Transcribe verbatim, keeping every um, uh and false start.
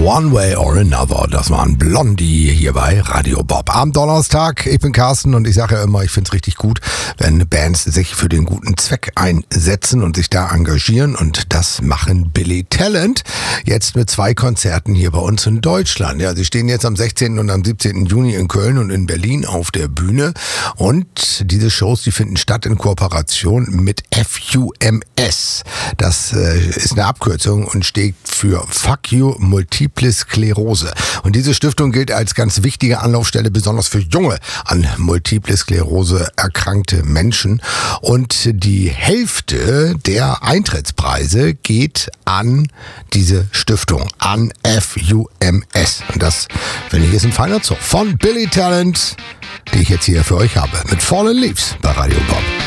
One Way or Another. Das waren Blondie hier bei Radio Bob. Am Donnerstag, ich bin Carsten und ich sage ja immer, ich finde es richtig gut, wenn Bands sich für den guten Zweck einsetzen und sich da engagieren. Und das machen Billy Talent jetzt mit zwei Konzerten hier bei uns in Deutschland. Ja, sie stehen jetzt am sechzehnten und am siebzehnten Juni in Köln und in Berlin auf der Bühne. Und diese Shows, die finden statt in Kooperation mit F U M S. Das äh, ist eine Abkürzung und steht für Fuck You Multiple Sklerose. Und diese Stiftung gilt als ganz wichtige Anlaufstelle, besonders für junge an Multiple Sklerose erkrankte Menschen. Und die Hälfte der Eintrittspreise geht an diese Stiftung, an F U M S. Und das, finde ich, ist ein feiner Zug von Billy Talent, die ich jetzt hier für euch habe, mit Fallen Leaves bei Radio Bob.